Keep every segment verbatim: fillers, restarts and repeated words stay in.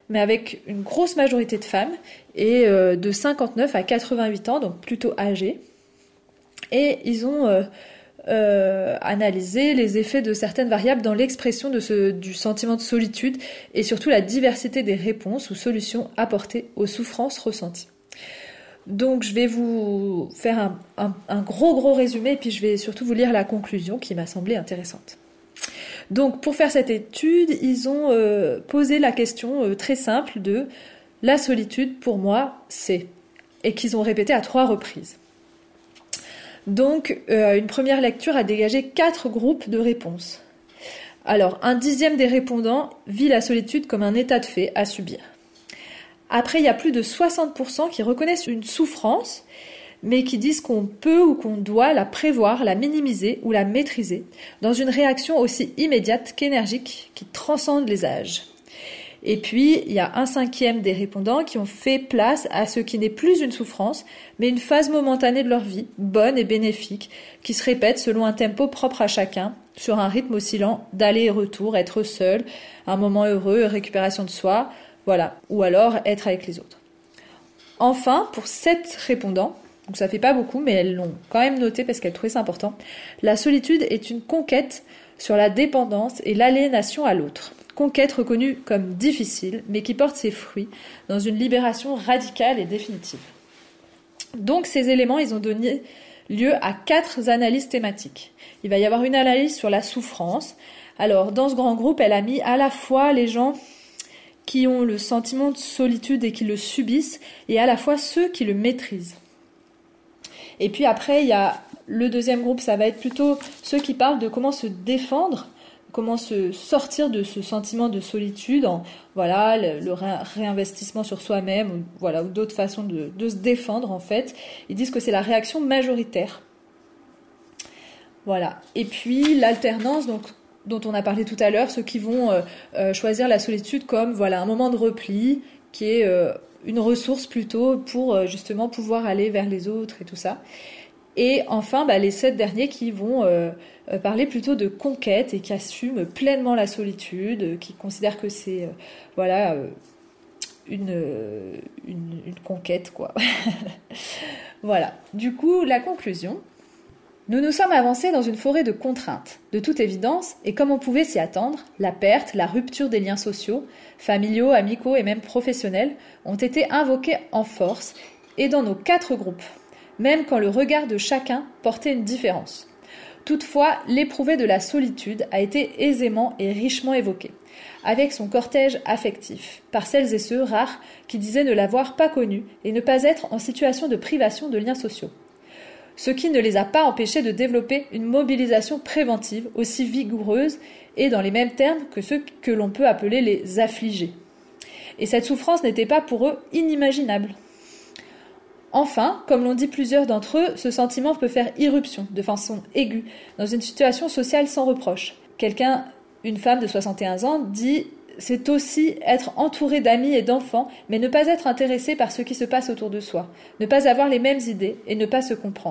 mais avec une grosse majorité de femmes, et euh, de cinquante-neuf à quatre-vingt-huit ans, donc plutôt âgées. Et ils ont euh, euh, analysé les effets de certaines variables dans l'expression de ce, du sentiment de solitude, et surtout la diversité des réponses ou solutions apportées aux souffrances ressenties. Donc je vais vous faire un, un, un gros gros résumé, et puis je vais surtout vous lire la conclusion qui m'a semblé intéressante. Donc pour faire cette étude, ils ont euh, posé la question euh, très simple de « la solitude pour moi c'est » et qu'ils ont répété à trois reprises. Donc euh, une première lecture a dégagé quatre groupes de réponses. Alors un dixième des répondants vit la solitude comme un état de fait à subir. Après, il y a plus de soixante pour cent qui reconnaissent une souffrance, mais qui disent qu'on peut ou qu'on doit la prévoir, la minimiser ou la maîtriser, dans une réaction aussi immédiate qu'énergique, qui transcende les âges. Et puis, il y a un cinquième des répondants qui ont fait place à ce qui n'est plus une souffrance, mais une phase momentanée de leur vie, bonne et bénéfique, qui se répète selon un tempo propre à chacun, sur un rythme oscillant d'aller et retour, être seul, un moment heureux, récupération de soi, voilà, ou alors être avec les autres. Enfin, pour sept répondants, donc ça fait pas beaucoup, mais elles l'ont quand même noté parce qu'elles trouvaient ça important, la solitude est une conquête sur la dépendance et l'aliénation à l'autre. Conquête reconnue comme difficile, mais qui porte ses fruits dans une libération radicale et définitive. Donc ces éléments, ils ont donné lieu à quatre analyses thématiques. Il va y avoir une analyse sur la souffrance. Alors, dans ce grand groupe, elle a mis à la fois les gens qui ont le sentiment de solitude et qui le subissent, et à la fois ceux qui le maîtrisent. Et puis après, il y a le deuxième groupe, ça va être plutôt ceux qui parlent de comment se défendre, comment se sortir de ce sentiment de solitude, en voilà, le, le ré- réinvestissement sur soi-même, ou, voilà, ou d'autres façons de, de se défendre en fait. Ils disent que c'est la réaction majoritaire. Voilà. Et puis l'alternance, donc dont on a parlé tout à l'heure, ceux qui vont euh, euh, choisir la solitude comme voilà un moment de repli, qui est euh, une ressource plutôt pour euh, justement pouvoir aller vers les autres et tout ça. Et enfin, bah, les sept derniers qui vont euh, euh, parler plutôt de conquête et qui assument pleinement la solitude, euh, qui considèrent que c'est euh, voilà euh, une, euh, une, une conquête, quoi. Voilà. Du coup, la conclusion. Nous nous sommes avancés dans une forêt de contraintes. De toute évidence, et comme on pouvait s'y attendre, la perte, la rupture des liens sociaux, familiaux, amicaux et même professionnels, ont été invoqués en force, et dans nos quatre groupes, même quand le regard de chacun portait une différence. Toutefois, l'éprouvé de la solitude a été aisément et richement évoqué, avec son cortège affectif, par celles et ceux rares qui disaient ne l'avoir pas connu et ne pas être en situation de privation de liens sociaux. Ce qui ne les a pas empêchés de développer une mobilisation préventive aussi vigoureuse et dans les mêmes termes que ceux que l'on peut appeler les affligés. Et cette souffrance n'était pas pour eux inimaginable. Enfin, comme l'ont dit plusieurs d'entre eux, ce sentiment peut faire irruption de façon aiguë dans une situation sociale sans reproche. Quelqu'un, une femme de soixante et un ans, dit « c'est aussi être entouré d'amis et d'enfants, mais ne pas être intéressé par ce qui se passe autour de soi, ne pas avoir les mêmes idées et ne pas se comprendre. »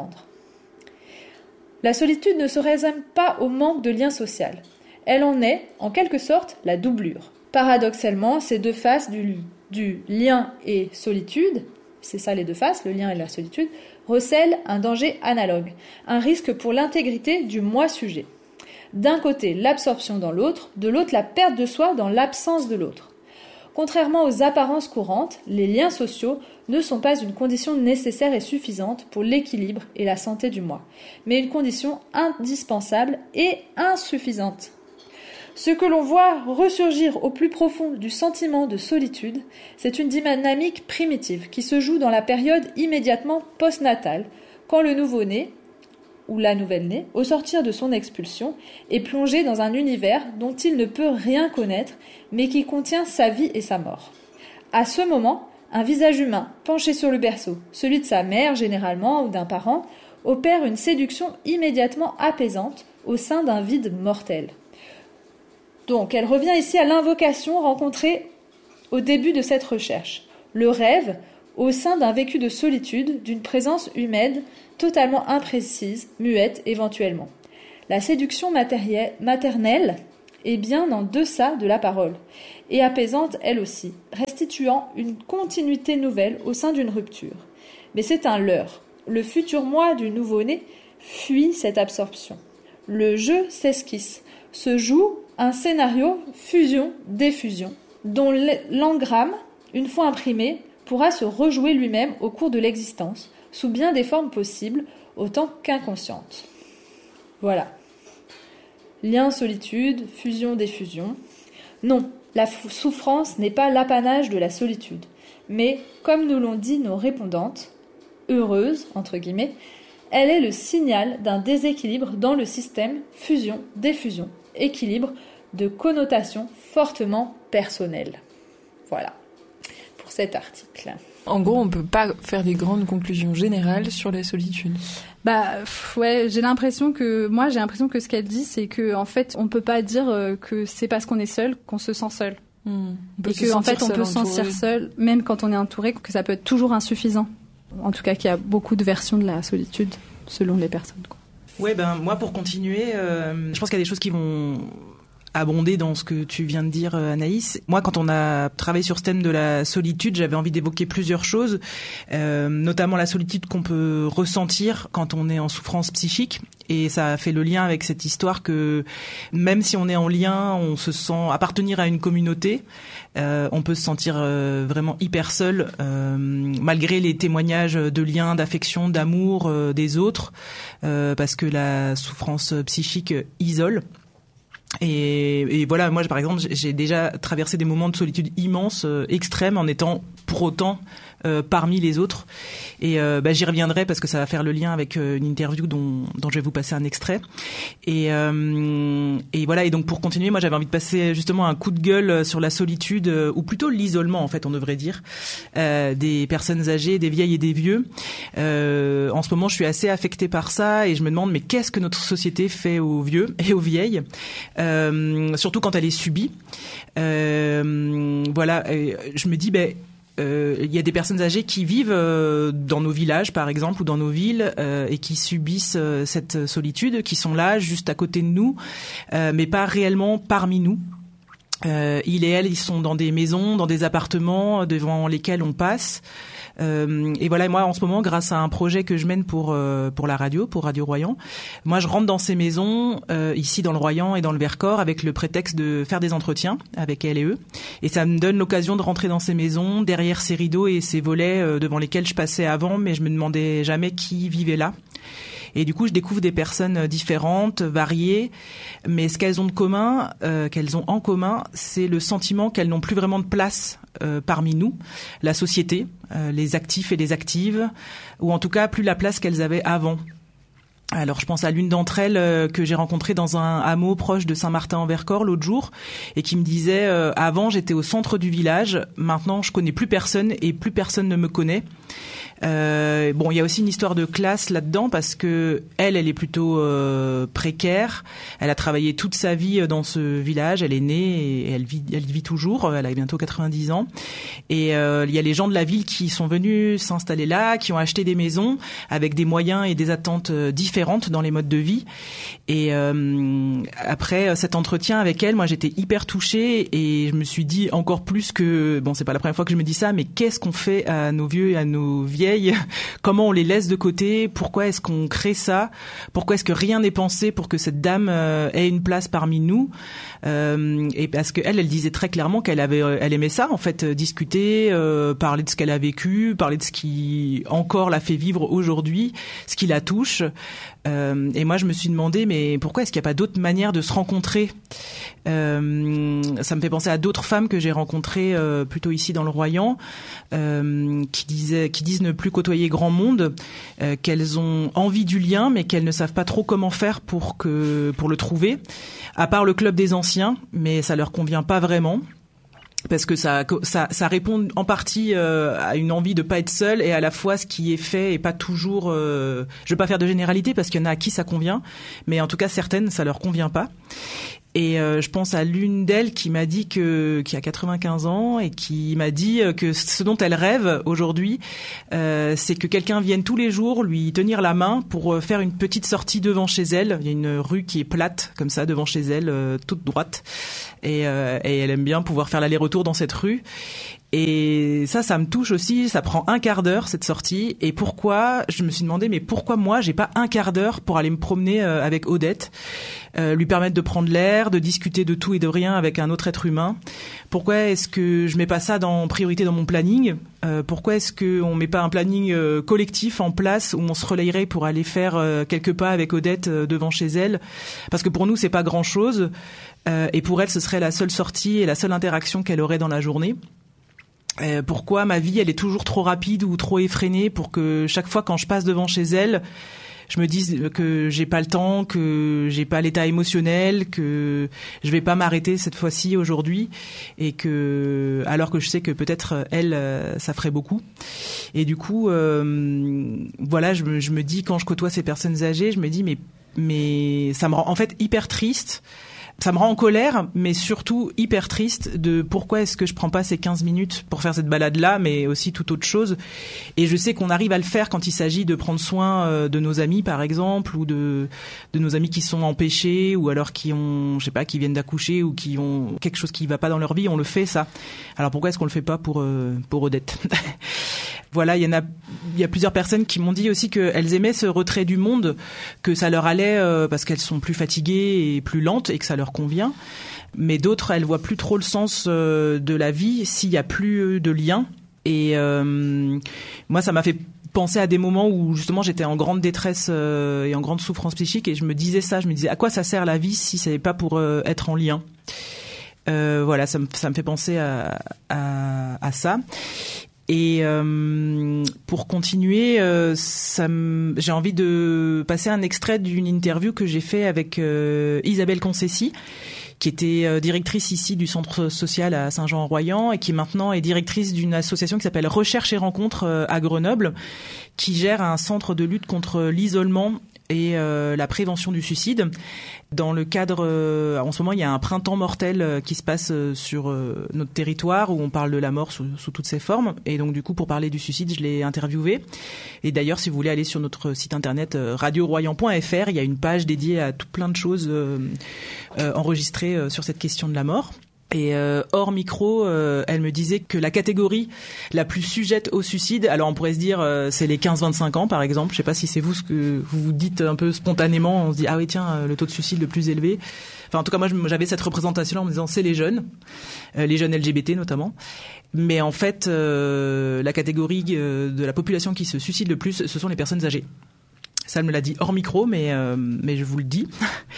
La solitude ne se résume pas au manque de lien social. Elle en est, en quelque sorte, la doublure. Paradoxalement, ces deux faces du, du lien et solitude, c'est ça les deux faces, le lien et la solitude, recèlent un danger analogue, un risque pour l'intégrité du moi-sujet. D'un côté, l'absorption dans l'autre, de l'autre, la perte de soi dans l'absence de l'autre. Contrairement aux apparences courantes, les liens sociaux ne sont pas une condition nécessaire et suffisante pour l'équilibre et la santé du moi, mais une condition indispensable et insuffisante. Ce que l'on voit ressurgir au plus profond du sentiment de solitude, c'est une dynamique primitive qui se joue dans la période immédiatement postnatale, quand le nouveau-né, ou la nouvelle-née, au sortir de son expulsion, est plongé dans un univers dont il ne peut rien connaître, mais qui contient sa vie et sa mort. À ce moment, un visage humain, penché sur le berceau, celui de sa mère généralement ou d'un parent, opère une séduction immédiatement apaisante au sein d'un vide mortel. Donc, elle revient ici à l'invocation rencontrée au début de cette recherche. Le rêve, au sein d'un vécu de solitude, d'une présence humaine totalement imprécise, muette éventuellement. La séduction maternelle est bien en deçà de la parole, et apaisante elle aussi, restituant une continuité nouvelle au sein d'une rupture. Mais c'est un leurre. Le futur moi du nouveau-né fuit cette absorption. Le jeu s'esquisse, se joue un scénario fusion-défusion, dont l'engramme, une fois imprimé, pourra se rejouer lui-même au cours de l'existence, sous bien des formes possibles, autant qu'inconscientes. Voilà. Lien, solitude, fusion, défusion. Non, la f- souffrance n'est pas l'apanage de la solitude, mais, comme nous l'ont dit nos répondantes, heureuses, entre guillemets, elle est le signal d'un déséquilibre dans le système fusion, défusion, équilibre de connotations fortement personnelles. Voilà, pour cet article. En gros, on peut pas faire des grandes conclusions générales sur la solitude. Bah ouais, j'ai l'impression que moi j'ai l'impression que ce qu'elle dit, c'est que en fait on peut pas dire que c'est parce qu'on est seul qu'on se sent seul. Mmh. Et que en fait on peut se sentir seul même quand on est entouré, que ça peut être toujours insuffisant. En tout cas, qu'il y a beaucoup de versions de la solitude selon les personnes, quoi. Ouais, ben moi pour continuer, euh, je pense qu'il y a des choses qui vont abonder dans ce que tu viens de dire, Anaïs. Moi, quand on a travaillé sur ce thème de la solitude, j'avais envie d'évoquer plusieurs choses, euh, notamment la solitude qu'on peut ressentir quand on est en souffrance psychique. Et ça a fait le lien avec cette histoire que même si on est en lien, on se sent appartenir à une communauté, euh, on peut se sentir euh, vraiment hyper seul, euh, malgré les témoignages de liens, d'affection, d'amour euh, des autres, euh, parce que la souffrance psychique isole. Et, et voilà, moi par exemple, j'ai déjà traversé des moments de solitude immenses, euh, extrêmes, en étant pour autant euh, parmi les autres. Et euh, bah, j'y reviendrai parce que ça va faire le lien avec euh, une interview dont, dont je vais vous passer un extrait. Et, euh, et voilà. Et donc pour continuer, moi j'avais envie de passer justement un coup de gueule sur la solitude, euh, ou plutôt l'isolement en fait, on devrait dire, euh, des personnes âgées, des vieilles et des vieux. Euh, en ce moment, je suis assez affectée par ça et je me demande mais qu'est-ce que notre société fait aux vieux et aux vieilles, euh, surtout quand elle est subie. Euh, voilà. Et je me dis ben. Euh, il y a des personnes âgées qui vivent euh, dans nos villages, par exemple, ou dans nos villes, euh, et qui subissent euh, cette solitude, qui sont là, juste à côté de nous, euh, mais pas réellement parmi nous. Euh, ils et elles, ils sont dans des maisons, dans des appartements devant lesquels on passe. Euh, et voilà, moi en ce moment, grâce à un projet que je mène pour euh, pour la radio, pour Radio Royan, moi je rentre dans ces maisons euh, ici dans le Royan et dans le Vercors avec le prétexte de faire des entretiens avec elles et eux. Et ça me donne l'occasion de rentrer dans ces maisons, derrière ces rideaux et ces volets euh, devant lesquels je passais avant, mais je me demandais jamais qui vivait là. Et du coup, je découvre des personnes différentes, variées, mais ce qu'elles ont de commun, euh, qu'elles ont en commun, c'est le sentiment qu'elles n'ont plus vraiment de place euh, parmi nous, la société, euh, les actifs et les actives, ou en tout cas plus la place qu'elles avaient avant. Alors, je pense à l'une d'entre elles euh, que j'ai rencontrée dans un hameau proche de Saint-Martin-en-Vercors l'autre jour et qui me disait euh, « Avant, j'étais au centre du village, maintenant, je connais plus personne et plus personne ne me connaît. » Euh, bon, il y a aussi une histoire de classe là-dedans parce que elle, elle est plutôt euh, précaire. Elle a travaillé toute sa vie dans ce village. Elle est née et elle vit, elle vit toujours. Elle a bientôt quatre-vingt-dix ans. Et euh, il y a les gens de la ville qui sont venus s'installer là, qui ont acheté des maisons avec des moyens et des attentes différentes dans les modes de vie. Et euh, après cet entretien avec elle, moi, j'étais hyper touchée et je me suis dit encore plus que bon, c'est pas la première fois que je me dis ça, mais qu'est-ce qu'on fait à nos vieux et à nos vieilles? Comment on les laisse de côté? Pourquoi est-ce qu'on crée ça? Pourquoi est-ce que rien n'est pensé pour que cette dame euh, ait une place parmi nous? euh, Et parce que elle, elle disait très clairement qu'elle avait, elle aimait ça en fait, discuter, euh, parler de ce qu'elle a vécu, parler de ce qui encore la fait vivre aujourd'hui, ce qui la touche. Euh, et moi, je me suis demandé, mais pourquoi est-ce qu'il n'y a pas d'autres manières de se rencontrer? euh, Ça me fait penser à d'autres femmes que j'ai rencontrées euh, plutôt ici dans le Royan, euh, qui disaient, qui disent ne plus côtoyer grand monde, euh, qu'elles ont envie du lien, mais qu'elles ne savent pas trop comment faire pour que pour le trouver. À part le club des anciens, mais ça leur convient pas vraiment. Parce que ça, ça, ça répond en partie euh, à une envie de pas être seul et à la fois ce qui est fait est pas toujours. Euh, je veux pas faire de généralité parce qu'il y en a à qui ça convient, mais en tout cas certaines ça leur convient pas. Et euh, je pense à l'une d'elles qui m'a dit que, qui a quatre-vingt-quinze ans et qui m'a dit que ce dont elle rêve aujourd'hui, euh, c'est que quelqu'un vienne tous les jours lui tenir la main pour faire une petite sortie devant chez elle. Il y a une rue qui est plate comme ça devant chez elle, euh, toute droite, et, euh, et elle aime bien pouvoir faire l'aller-retour dans cette rue. Et ça, ça me touche aussi. Ça prend un quart d'heure cette sortie. Et pourquoi ? Je me suis demandé, mais pourquoi moi j'ai pas un quart d'heure pour aller me promener euh, avec Odette, euh, lui permettre de prendre l'air, de discuter de tout et de rien avec un autre être humain. Pourquoi est-ce que je mets pas ça dans priorité dans mon planning ? euh, Pourquoi est-ce que on met pas un planning euh, collectif en place où on se relayerait pour aller faire euh, quelques pas avec Odette euh, devant chez elle ? Parce que pour nous c'est pas grand chose, euh, et pour elle ce serait la seule sortie et la seule interaction qu'elle aurait dans la journée. Euh, pourquoi ma vie elle est toujours trop rapide ou trop effrénée pour que chaque fois quand je passe devant chez elle, je me dise que j'ai pas le temps, que j'ai pas l'état émotionnel, que je vais pas m'arrêter cette fois-ci aujourd'hui, et que alors que je sais que peut-être elle ça ferait beaucoup. Et du coup euh, voilà, je me, je me dis quand je côtoie ces personnes âgées, je me dis mais mais ça me rend en fait hyper triste. Ça me rend en colère, mais surtout hyper triste de pourquoi est-ce que je prends pas ces quinze minutes pour faire cette balade-là, mais aussi toute autre chose. Et je sais qu'on arrive à le faire quand il s'agit de prendre soin de nos amis, par exemple, ou de, de nos amis qui sont empêchés, ou alors qui ont, je sais pas, qui viennent d'accoucher, ou qui ont quelque chose qui va pas dans leur vie, on le fait, ça. Alors pourquoi est-ce qu'on le fait pas pour, euh, pour Odette? Voilà, il y en a, il y a plusieurs personnes qui m'ont dit aussi qu'elles aimaient ce retrait du monde, que ça leur allait euh, parce qu'elles sont plus fatiguées et plus lentes et que ça leur convient. Mais d'autres, elles voient plus trop le sens euh, de la vie s'il y a plus de lien. Et euh, moi, ça m'a fait penser à des moments où justement j'étais en grande détresse euh, et en grande souffrance psychique, et je me disais ça, je me disais à quoi ça sert la vie si c'est pas pour euh, être en lien. Euh, voilà, ça me, ça me fait penser à, à, à ça. Et euh, pour continuer, euh, ça m... j'ai envie de passer un extrait d'une interview que j'ai fait avec euh, Isabelle Concessi, qui était euh, directrice ici du centre social à Saint-Jean-en-Royans et qui maintenant est directrice d'une association qui s'appelle Recherche et Rencontres euh, à Grenoble, qui gère un centre de lutte contre l'isolement et euh, la prévention du suicide. Dans le cadre, euh, en ce moment, il y a un printemps mortel euh, qui se passe euh, sur euh, notre territoire, où on parle de la mort sous, sous toutes ses formes. Et donc, du coup, pour parler du suicide, je l'ai interviewé. Et d'ailleurs, si vous voulez aller sur notre site internet euh, radio royan point f r, il y a une page dédiée à tout plein de choses euh, euh, enregistrées euh, sur cette question de la mort. Et euh, hors micro, euh, elle me disait que la catégorie la plus sujette au suicide, alors on pourrait se dire euh, c'est les quinze vingt-cinq ans par exemple, je sais pas si c'est vous ce que vous vous dites un peu spontanément, on se dit ah oui tiens, le taux de suicide le plus élevé. Enfin en tout cas moi j'avais cette représentation-là en me disant c'est les jeunes, euh, les jeunes L G B T notamment. Mais en fait euh, la catégorie euh, de la population qui se suicide le plus, ce sont les personnes âgées. Ça, elle me l'a dit hors micro, mais euh, mais je vous le dis.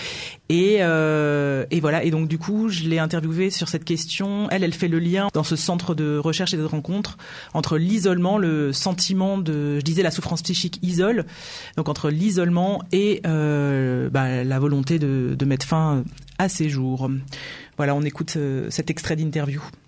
Et euh, et voilà. Et donc du coup, je l'ai interviewée sur cette question. Elle, elle fait le lien dans ce centre de recherche et de rencontre entre l'isolement, le sentiment de, je disais, la souffrance psychique isole. Donc entre l'isolement et euh, bah, la volonté de, de mettre fin à ces jours. Voilà, on écoute euh, cet extrait d'interview.